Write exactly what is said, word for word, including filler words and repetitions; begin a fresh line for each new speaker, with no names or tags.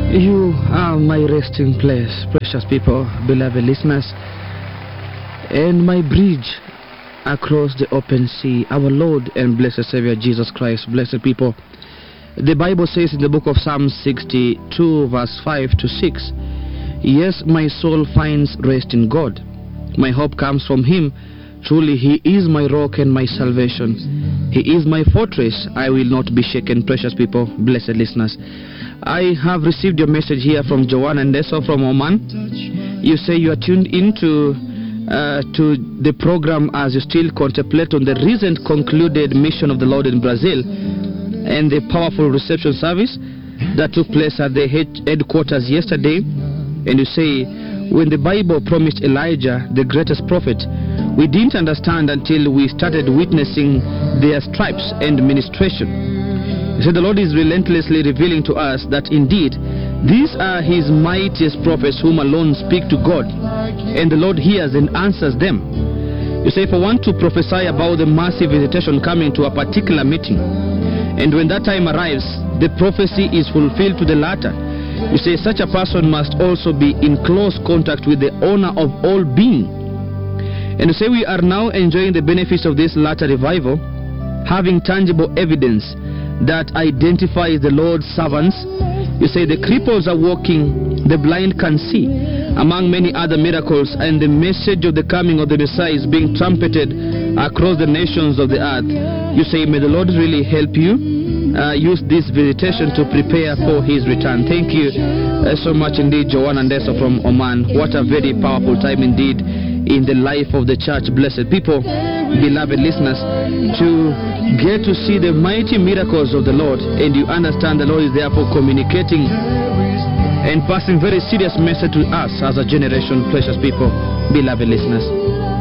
You are my resting place, precious people, beloved listeners, and my bridge across the open sea, our Lord and blessed Savior Jesus Christ. Blessed people, the Bible says in the book of Psalm sixty-two verse five to six, yes, my soul finds rest in God. My hope comes from Him. Truly, He is my rock and my salvation. He is my fortress. I will not be shaken. Precious people, blessed listeners, I have received your message here from Joanna Ndeso from Oman. You say you are tuned into uh, to the program as you still contemplate on the recent concluded mission of the Lord in Brazil and the powerful reception service that took place at the headquarters yesterday. And you say, when the Bible promised Elijah, the greatest prophet, we didn't understand until we started witnessing their stripes and ministration. You see, the Lord is relentlessly revealing to us that indeed these are His mightiest prophets whom alone speak to God, and the Lord hears and answers them. You say, for one to prophesy about the massive visitation coming to a particular meeting, and when that time arrives, the prophecy is fulfilled to the latter. You say, such a person must also be in close contact with the owner of all being. And you say, we are now enjoying the benefits of this latter revival, having tangible evidence that identifies the Lord's servants. You say, the cripples are walking, the blind can see, among many other miracles, and the message of the coming of the Messiah is being trumpeted across the nations of the earth. You say, may the Lord really help you uh, use this visitation to prepare for His return. Thank you uh, so much indeed, Joanna Ndeso from Oman. What a very powerful time indeed in the life of the church. Blessed people, beloved listeners, to get to see the mighty miracles of the Lord, and you understand the Lord is therefore communicating and passing very serious message to us as a generation, precious people, beloved listeners.